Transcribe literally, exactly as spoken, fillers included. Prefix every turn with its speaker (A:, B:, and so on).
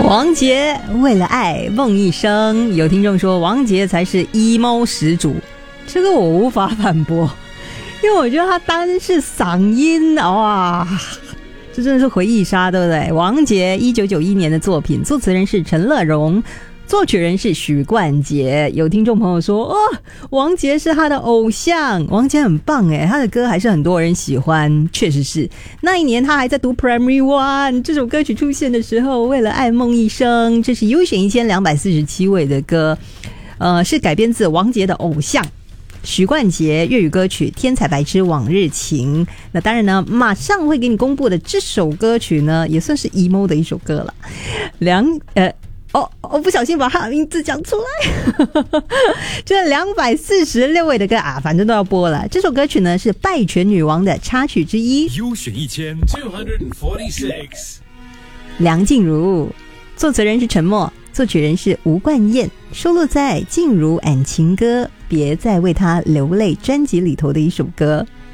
A: 王杰为了爱梦一生，有听众说王杰才是 emo 始祖，这个我无法反驳，因为我觉得他单是嗓音哇，这真的是回忆杀，对不对？王杰一九九一年的作品，作词人是陈乐融，作曲人是许冠杰。有听众朋友说，哦，王杰是他的偶像，王杰很棒耶，他的歌还是很多人喜欢。确实是，那一年他还在读 Primary One， 这首歌曲出现的时候，为了爱梦一生，这是优选一千两百四十七位的歌，呃，是改编自王杰的偶像许冠杰粤语歌曲《天才白痴往日情》。那当然呢，马上会给你公布的这首歌曲呢，也算是 emo 的一首歌了。梁呃。哦，我不小心把他的名字讲出来，这两百四十六位的歌啊，反正都要播了。这首歌曲呢是《拜权女王》的插曲之一，
B: 优选一千二百四十六。
A: 梁静茹，作词人是陈默，作曲人是吴冠燕，收录在《静茹 and 情歌别再为他流泪》专辑里头的一首歌。